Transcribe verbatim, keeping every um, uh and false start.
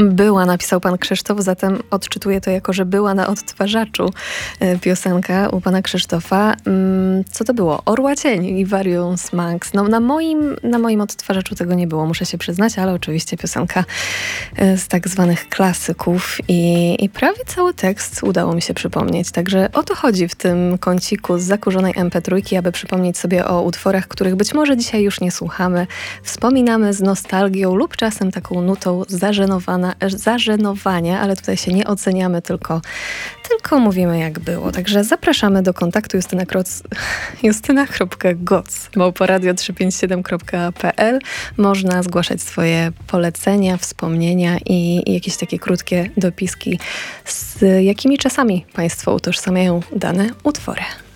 Była, napisał pan Krzysztof, zatem odczytuję to jako, że była na odtwarzaczu e, piosenka u pana Krzysztofa. Mm, co to było? Orła Cień i Various Monks. No na moim, na moim odtwarzaczu tego nie było, muszę się przyznać, ale oczywiście piosenka e, z tak zwanych klasyków i, i prawie cały tekst udało mi się przypomnieć. Także o to chodzi w tym kąciku z zakurzonej em pe trzy, aby przypomnieć sobie o utworach, których być może dzisiaj już nie słuchamy. Wspominamy z nostalgią lub czasem taką nutą zażenowana zażenowania, ale tutaj się nie oceniamy, tylko, tylko mówimy jak było. Także zapraszamy do kontaktu justyna kroc, justyna kropka goc małpa radio trzysta pięćdziesiąt siedem kropka pe el. Można zgłaszać swoje polecenia, wspomnienia i, i jakieś takie krótkie dopiski, z jakimi czasami państwo utożsamiają dane utwory.